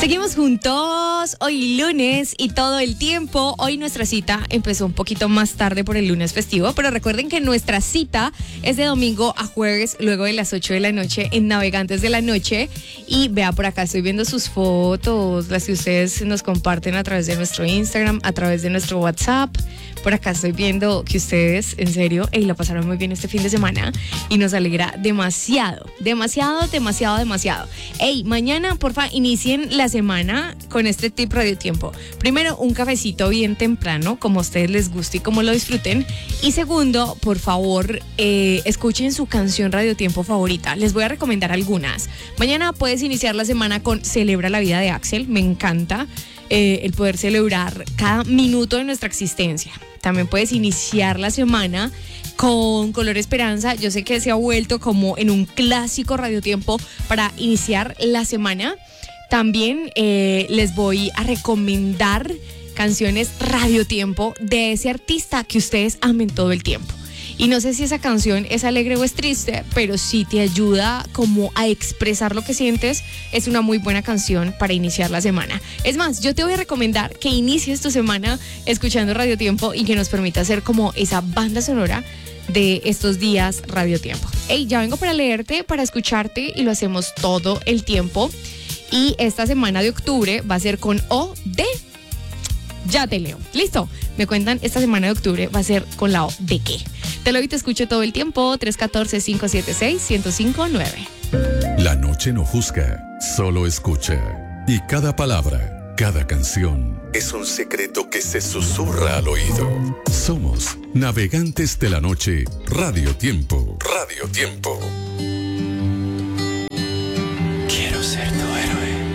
Seguimos juntos, hoy lunes y todo el tiempo. Hoy nuestra cita empezó un poquito más tarde por el lunes festivo, pero recuerden que nuestra cita es de domingo a jueves, luego de las 8 de la noche en Navegantes de la Noche. Y vea, por acá estoy viendo sus fotos, las que ustedes nos comparten a través de nuestro Instagram, a través de nuestro WhatsApp. Por acá estoy viendo que ustedes, en serio, la pasaron muy bien este fin de semana y nos alegra demasiado. Mañana, porfa, inicien la semana con este tip Radio Tiempo. Primero, un cafecito bien temprano, como a ustedes les guste y como lo disfruten. Y segundo, por favor, escuchen su canción Radio Tiempo favorita. Les voy a recomendar algunas. Mañana puedes iniciar la semana con Celebra la vida de Axel. Me encanta el poder celebrar cada minuto de nuestra existencia. También puedes iniciar la semana con Color Esperanza. Yo sé que se ha vuelto como en un clásico Radio Tiempo para iniciar la semana. También les voy a recomendar canciones Radio Tiempo de ese artista que ustedes amen todo el tiempo. Y no sé si esa canción es alegre o es triste, pero sí te ayuda como a expresar lo que sientes. Es una muy buena canción para iniciar la semana. Es más, yo te voy a recomendar que inicies tu semana escuchando Radio Tiempo y que nos permita hacer como esa banda sonora de estos días Radio Tiempo. Ya vengo para leerte, para escucharte y lo hacemos todo el tiempo. Y esta semana de octubre va a ser con O de... Ya te leo. ¿Listo? Me cuentan, esta semana de octubre va a ser con la O de qué. Te lo y te escucho todo el tiempo. 314-576-1059. La noche no juzga, solo escucha. Y cada palabra, cada canción es un secreto que se susurra al oído. Somos Navegantes de la Noche, Radio Tiempo. Radio Tiempo.